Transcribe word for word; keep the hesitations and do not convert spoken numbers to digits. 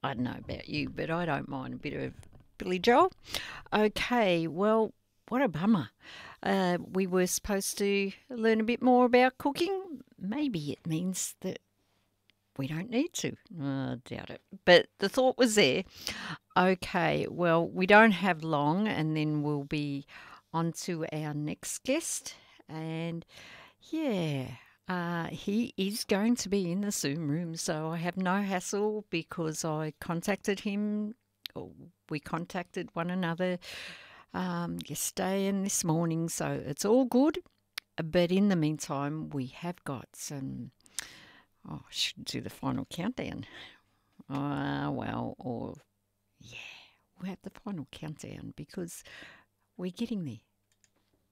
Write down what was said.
I don't know about you, but I don't mind a bit of Billy Joel. Okay, well, what a bummer. Uh, we were supposed to learn a bit more about cooking. Maybe it means that we don't need to. Uh, I doubt it. But the thought was there. Okay, well, we don't have long, and then we'll be on to our next guest. And yeah, uh, he is going to be in the Zoom room, so I have no hassle because I contacted him, or we contacted one another um, yesterday and this morning, so it's all good. But in the meantime, we have got some. Oh, I should do the final countdown. Ah, well, or yeah, we'll have the final countdown because we're getting there.